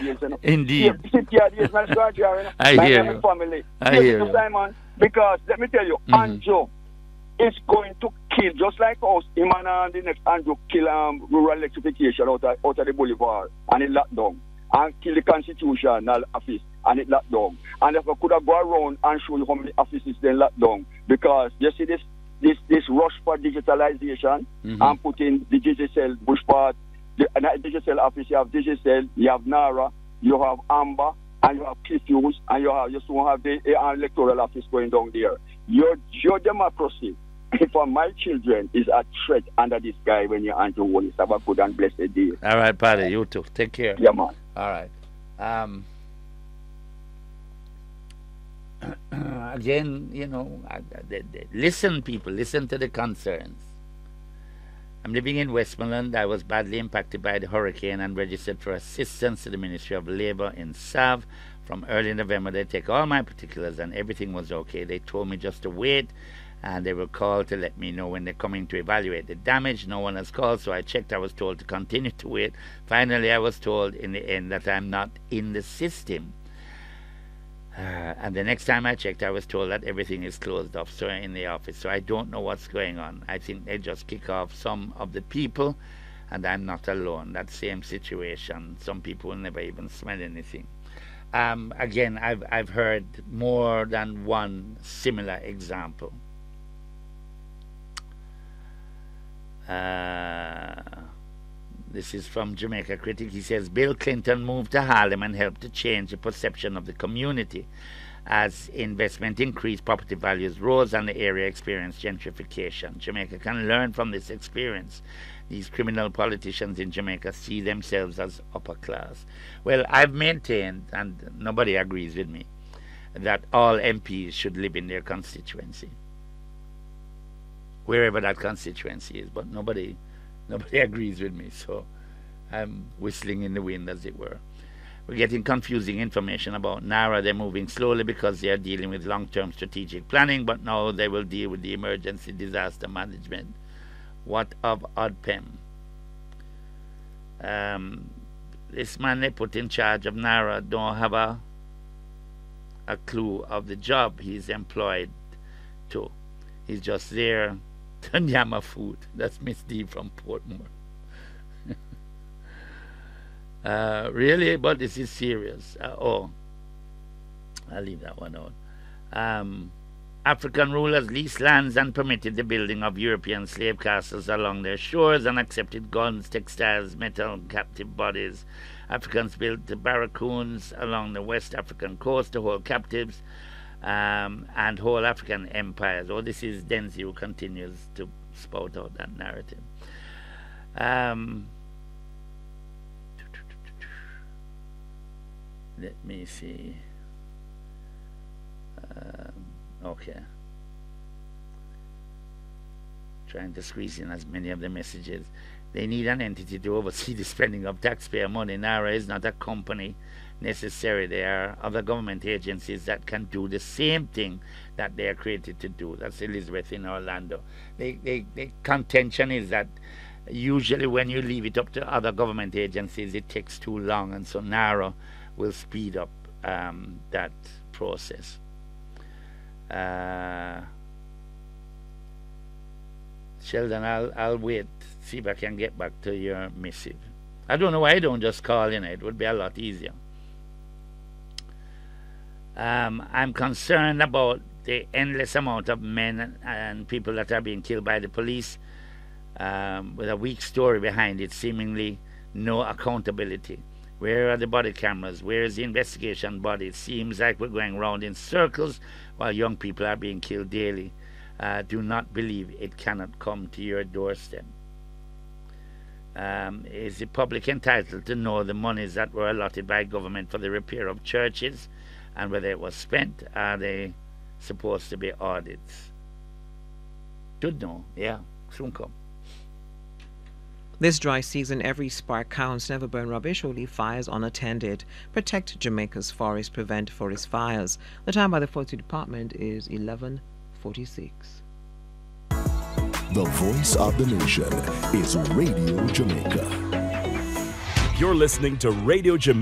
days, you know. Indeed. 50 odd years, man, start here, you know. I Like hear my you. family. I Yes, hear Mr. you. Simon, because let me tell you, Anjo is going to kill, just like us, him and the next Anjo kill rural electrification out of the boulevard, and it locked down. And kill the constitutional office, and it locked down. And if I could have gone around and show you how many offices they locked down, because you see this rush for digitalization and putting the Digicel Bush part, the Digicel office, you have Digicel, you have NARA, you have Amber, and you have Cliffuse, and you soon have the electoral office going down there. Your democracy for my children is a threat under this guy when you're Andrew Wallace. Have a good and blessed day. All right, Paddy, you too. Take care. Yeah, man. All right. Again, you know, listen, people, listen to the concerns. I'm living in Westmoreland. I was badly impacted by the hurricane and registered for assistance to the Ministry of Labour in SAV. From early November, they take all my particulars and everything was okay. They told me just to wait, and they will call to let me know when they're coming to evaluate the damage. No one has called, so I checked. I was told to continue to wait. Finally, I was told in the end that I'm not in the system. And the next time I checked, I was told that everything is closed off so in the office. So I don't know what's going on. I think they just kick off some of the people, and I'm not alone. That same situation. Some people will never even smell anything. Again, I've heard more than one similar example. This is from Jamaica Critic. He says, Bill Clinton moved to Harlem and helped to change the perception of the community. As investment increased, property values rose and the area experienced gentrification. Jamaica can learn from this experience. These criminal politicians in Jamaica see themselves as upper class. Well, I've maintained, and nobody agrees with me, that all MPs should live in their constituency, wherever that constituency is, but nobody agrees with me, so I'm whistling in the wind, as it were. We're getting confusing information about NARA. They're moving slowly because they are dealing with long-term strategic planning, but now they will deal with the emergency disaster management. What of ODPEM? This man they put in charge of NARA don't have a clue of the job he's employed to. He's just there to yammer food. That's Miss D from Portmore. Really? But this is serious. I'll leave that one out. African rulers leased lands and permitted the building of European slave castles along their shores and accepted guns, textiles, metal, captive bodies. Africans built the barracoons along the West African coast to hold captives and whole African empires. Oh, this is Denzi who continues to spout out that narrative. Let me see. Okay. Trying to squeeze in as many of the messages. They need an entity to oversee the spending of taxpayer money. NARA is not a company necessary. There are other government agencies that can do the same thing that they are created to do. That's Elizabeth in Orlando. The contention is that usually when you leave it up to other government agencies, it takes too long, and so NARA will speed up that process. Sheldon, I'll wait, see if I can get back to your missive. I don't know why I don't just call in. It would be a lot easier. I'm concerned about the endless amount of men and people that are being killed by the police, with a weak story behind it, seemingly no accountability. Where are the body cameras? Where is the investigation body? It seems like we're going round in circles while young people are being killed daily. Do not believe it cannot come to your doorstep. Is the public entitled to know the monies that were allotted by government for the repair of churches and whether it was spent? Are they supposed to be audits? Should know, yeah, soon come. This dry season, every spark counts. Never burn rubbish or leave fires unattended. Protect Jamaica's forests. Prevent forest fires. The time by the Forestry Department is 11:46. The voice of the nation is Radio Jamaica. You're listening to Radio Jamaica.